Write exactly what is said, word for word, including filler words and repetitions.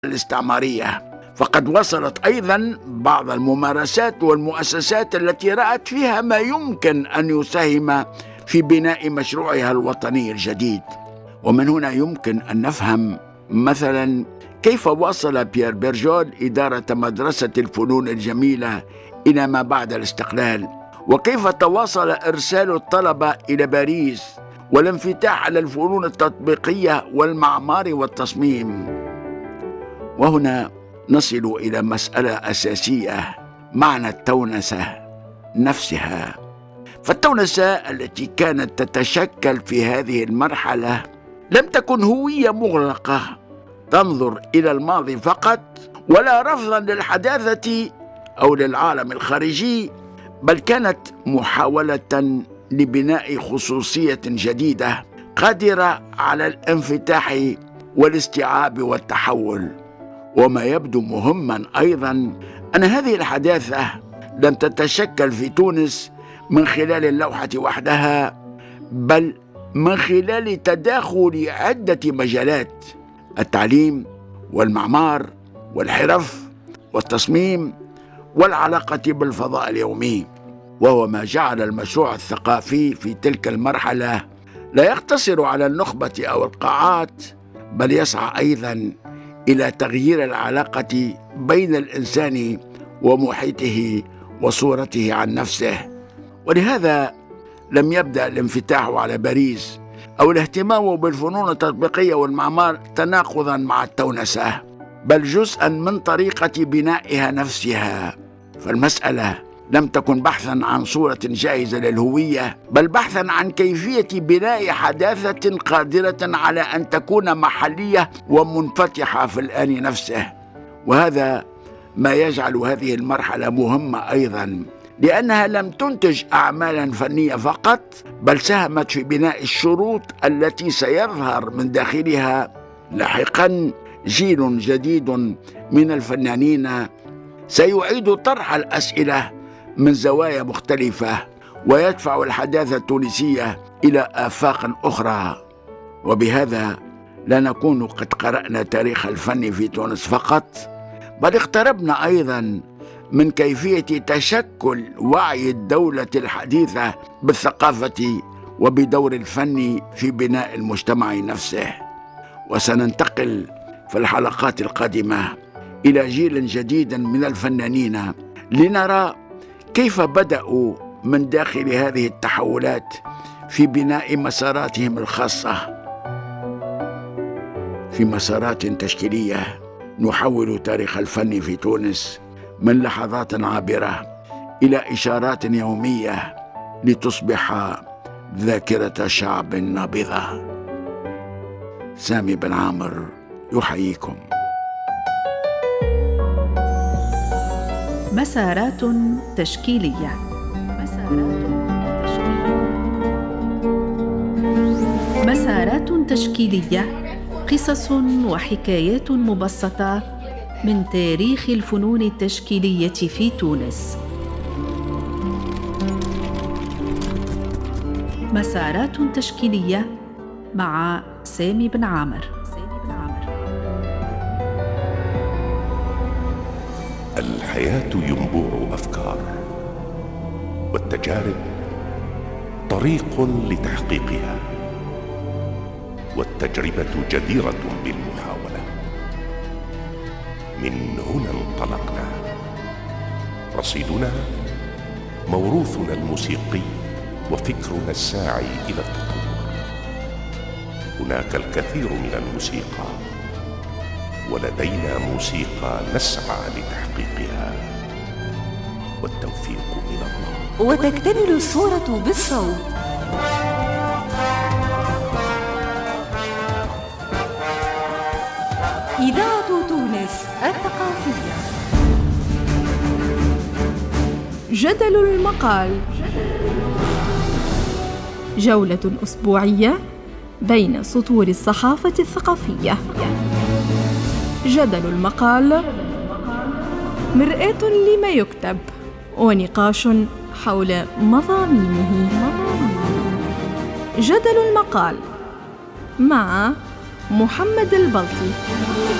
الاستعمارية، فقد وصلت أيضا بعض الممارسات والمؤسسات التي رأت فيها ما يمكن أن يساهم في بناء مشروعها الوطني الجديد. ومن هنا يمكن أن نفهم مثلا كيف وصل بيير بيرجول إدارة مدرسة الفنون الجميلة إلى ما بعد الاستقلال، وكيف تواصل إرسال الطلبة إلى باريس والانفتاح على الفنون التطبيقية والمعمار والتصميم. وهنا نصل إلى مسألة أساسية، معنى التونسة نفسها. فالتونسة التي كانت تتشكل في هذه المرحلة لم تكن هوية مغلقة تنظر إلى الماضي فقط، ولا رفضا للحداثة أو للعالم الخارجي، بل كانت محاولة لبناء خصوصية جديدة قادرة على الانفتاح والاستيعاب والتحول. وما يبدو مهما أيضا أن هذه الحداثة لم تتشكل في تونس من خلال اللوحة وحدها، بل من خلال تداخل عدة مجالات: التعليم والمعمار والحرف والتصميم والعلاقة بالفضاء اليومي. وهو ما جعل المشروع الثقافي في تلك المرحلة لا يقتصر على النخبة أو القاعات، بل يسعى أيضا إلى تغيير العلاقة بين الإنسان ومحيطه وصورته عن نفسه. ولهذا لم يبدأ الانفتاح على باريس أو الاهتمام بالفنون التطبيقية والمعمار تناقضا مع التونسة، بل جزءا من طريقة بنائها نفسها. فالمسألة لم تكن بحثا عن صورة جاهزة للهوية، بل بحثا عن كيفية بناء حداثة قادرة على أن تكون محلية ومنفتحة في الآن نفسه. وهذا ما يجعل هذه المرحلة مهمة أيضا، لأنها لم تنتج أعمالا فنية فقط، بل ساهمت في بناء الشروط التي سيظهر من داخلها لاحقا جيل جديد من الفنانين سيعيد طرح الأسئلة من زوايا مختلفة، ويدفع الحداثة التونسية إلى آفاق أخرى. وبهذا لا نكون قد قرأنا تاريخ الفن في تونس فقط، بل اقتربنا أيضا من كيفية تشكل وعي الدولة الحديثة بالثقافة وبدور الفن في بناء المجتمع نفسه. وسننتقل في الحلقات القادمة إلى جيل جديد من الفنانين لنرى كيف بدأوا من داخل هذه التحولات في بناء مساراتهم الخاصة. في مسارات تشكيلية نحول تاريخ الفن في تونس من لحظات عابرة إلى إشارات يومية لتصبح ذاكرة شعب نابضة. سامي بن عامر يحييكم. مسارات تشكيلية. مسارات تشكيلية، قصص وحكايات مبسطة من تاريخ الفنون التشكيلية في تونس. مسارات تشكيلية مع سامي بن عامر. الحياة ينبوع أفكار، والتجارب طريق لتحقيقها، والتجربة جديرة بالمحاولة. من هنا انطلقنا، رصيدنا موروثنا الموسيقي وفكرنا الساعي إلى التطور. هناك الكثير من الموسيقى، ولدينا موسيقى نسعى لتحقيقها، والتوفيق من الله. وتكتمل الصورة بالصوت. إذاعة تونس الثقافية. جدل المقال، جولة أسبوعية بين سطور الصحافة الثقافية. جدل المقال، مرآة لما يكتب ونقاش حول مضامينه. جدل المقال مع محمد البلطي.